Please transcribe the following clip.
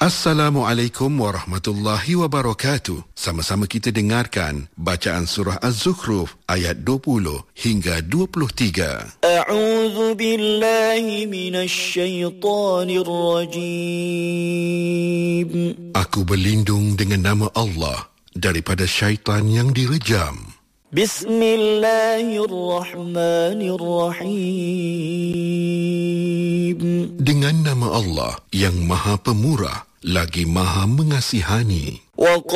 Assalamualaikum warahmatullahi wabarakatuh. Sama-sama kita dengarkan bacaan surah Az-Zukhruf ayat 20 hingga 23. A'udzu billahi minasy syaithanir rajim. Aku berlindung dengan nama Allah daripada syaitan yang direjam. Bismillahirrahmanirrahim. Dengan nama Allah yang Maha Pemurah lagi Maha Mengasihani.